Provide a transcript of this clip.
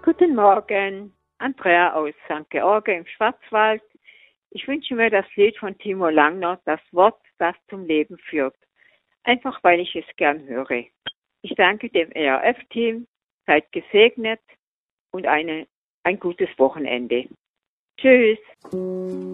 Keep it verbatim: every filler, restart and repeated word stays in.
Guten Morgen, Andrea aus Sankt George im Schwarzwald. Ich wünsche mir das Lied von Timo Langner, das Wort, das zum Leben führt. Einfach weil ich es gern höre. Ich danke dem E R F-Team, seid gesegnet und eine, ein gutes Wochenende. Tschüss.